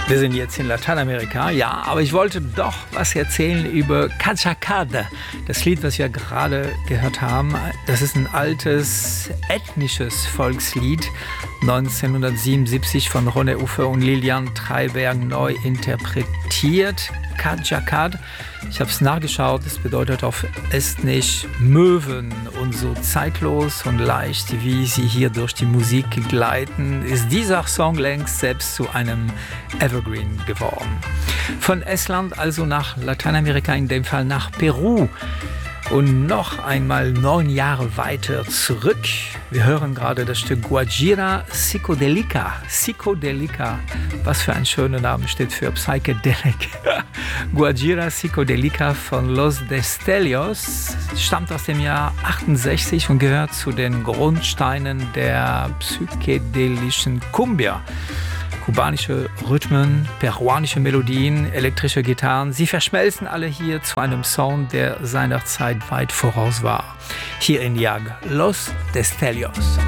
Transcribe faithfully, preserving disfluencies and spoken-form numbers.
Wir sind jetzt in Lateinamerika, ja, aber ich wollte doch was erzählen über Cachacad. Das Lied, was wir gerade gehört haben, das ist ein altes ethnisches Volkslied, neunzehnhundertsiebenundsiebzig von René Uffe und Lilian Treyberg neu interpretiert. Cachacad, ich habe es nachgeschaut, es bedeutet auf Estnisch Möwen, und so zeitlos und leicht, wie sie hier durch die Musik gleiten, ist dieser Song längst selbst zu einem Evergreen geworden. Von Estland also nach Lateinamerika, in dem Fall nach Peru. Und noch einmal neun Jahre weiter zurück. Wir hören gerade das Stück Guajira Psicodelica. Psicodelica, was für ein schöner Name, steht für Psychedelic. Guajira Psicodelica von Los Destellos stammt aus dem Jahr achtundsechzig und gehört zu den Grundsteinen der psychedelischen Cumbia. Kubanische Rhythmen, peruanische Melodien, elektrische Gitarren, sie verschmelzen alle hier zu einem Sound, der seiner Zeit weit voraus war. Hier in Jag, Los Destellos.